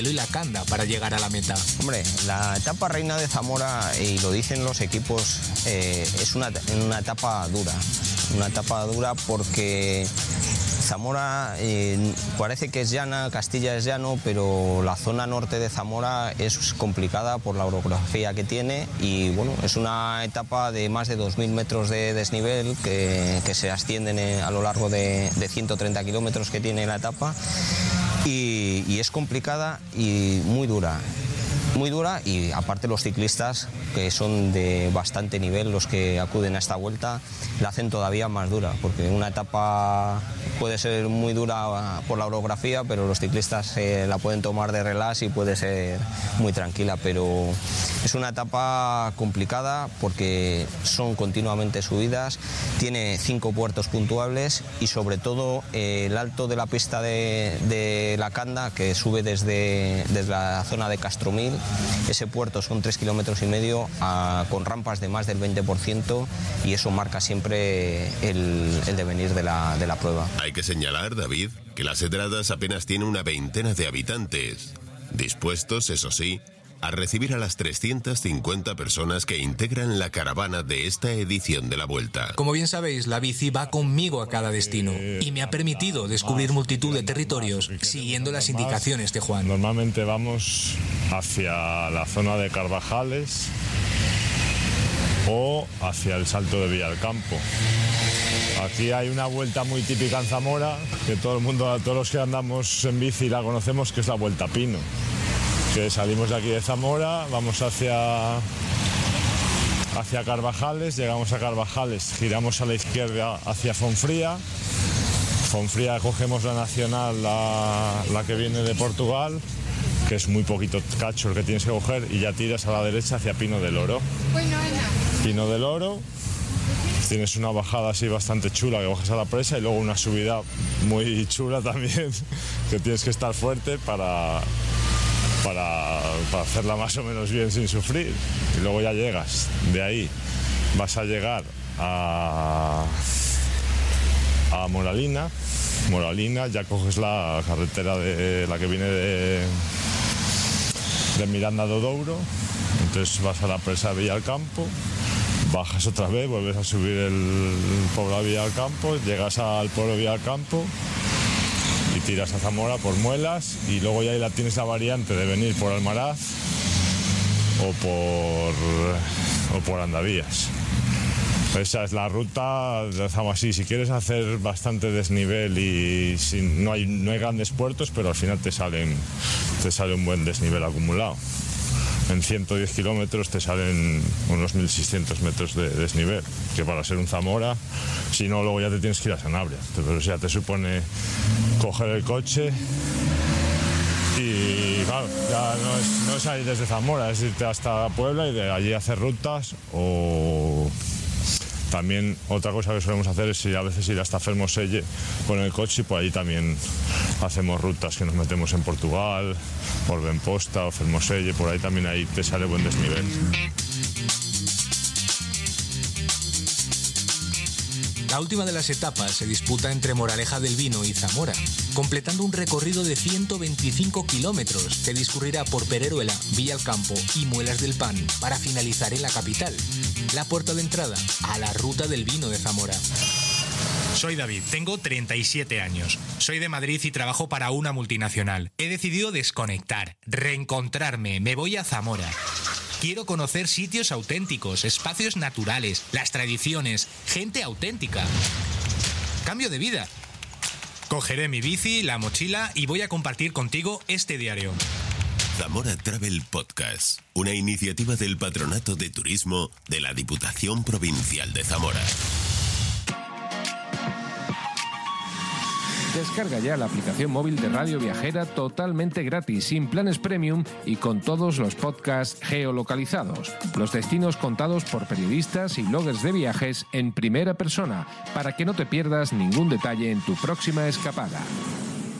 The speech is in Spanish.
y la Canda para llegar a la meta. Hombre, la etapa reina de Zamora, y lo dicen los equipos, es una etapa dura. Una etapa dura porque Zamora parece que es llana, Castilla es llano, pero la zona norte de Zamora es complicada por la orografía que tiene y bueno, es una etapa de más de 2.000 metros de desnivel que se ascienden a lo largo de 130 kilómetros que tiene la etapa y es complicada y muy dura. Muy dura y aparte los ciclistas que son de bastante nivel, los que acuden a esta vuelta, la hacen todavía más dura, porque una etapa puede ser muy dura por la orografía, pero los ciclistas la pueden tomar de relax y puede ser muy tranquila, pero es una etapa complicada porque son continuamente subidas, tiene 5 puertos puntuables y sobre todo el alto de la pista de la Canda, que sube desde la zona de Castromil. Ese puerto son 3,5 kilómetros con rampas de más del 20% y eso marca siempre el devenir de la prueba. Hay que señalar, David, que Las Edradas apenas tiene una veintena de habitantes, dispuestos, eso sí, a recibir a las 350 personas que integran la caravana de esta edición de la Vuelta. Como bien sabéis, la bici va conmigo a cada destino y me ha permitido descubrir multitud de territorios siguiendo las indicaciones de Juan. Normalmente vamos hacia la zona de Carvajales o hacia el Salto de Villalcampo. Aquí hay una vuelta muy típica en Zamora, que todos los que andamos en bici la conocemos, que es la Vuelta Pino. Que salimos de aquí de Zamora, vamos hacia Carvajales, llegamos a Carvajales, giramos a la izquierda hacia Fonfría. Fonfría cogemos la nacional, la que viene de Portugal, que es muy poquito cacho el que tienes que coger, y ya tiras a la derecha hacia Pino del Oro. Pino del Oro, tienes una bajada así bastante chula que bajas a la presa y luego una subida muy chula también, que tienes que estar fuerte para hacerla más o menos bien sin sufrir. Y luego ya llegas, de ahí vas a llegar a Moralina. Moralina, ya coges la carretera de la que viene de Miranda do Douro, entonces vas a la presa de Villalcampo, bajas otra vez, vuelves a subir el pueblo de Villalcampo, llegas al pueblo de Villalcampo y tiras a Zamora por Muelas y luego ya ahí tienes la variante de venir por Almaraz o por Andavías. Esa es la ruta de Zamora. Si quieres hacer bastante desnivel y no hay grandes puertos, pero al final te sale un buen desnivel acumulado. En 110 kilómetros te salen unos 1.600 metros de desnivel, que para ser un Zamora, si no, luego ya te tienes que ir a Sanabria. Pero ya te supone coger el coche y claro, ya no es salir desde Zamora, es irte hasta Puebla y de allí hacer rutas o... También otra cosa que solemos hacer es a veces ir hasta Fermoselle con el coche y por allí también hacemos rutas que nos metemos en Portugal, por Benposta o Fermoselle, por ahí también ahí te sale buen desnivel. La última de las etapas se disputa entre Moraleja del Vino y Zamora, completando un recorrido de 125 kilómetros que discurrirá por Pereruela, Villalcampo y Muelas del Pan para finalizar en la capital, la puerta de entrada a la ruta del vino de Zamora. Soy David, tengo 37 años. Soy de Madrid y trabajo para una multinacional. He decidido desconectar, reencontrarme, me voy a Zamora. Quiero conocer sitios auténticos, espacios naturales, las tradiciones, gente auténtica. Cambio de vida. Cogeré mi bici, la mochila y voy a compartir contigo este diario. Zamora Travel Podcast, una iniciativa del Patronato de Turismo de la Diputación Provincial de Zamora. Descarga ya la aplicación móvil de Radio Viajera totalmente gratis, sin planes premium y con todos los podcasts geolocalizados. Los destinos contados por periodistas y bloggers de viajes en primera persona, para que no te pierdas ningún detalle en tu próxima escapada.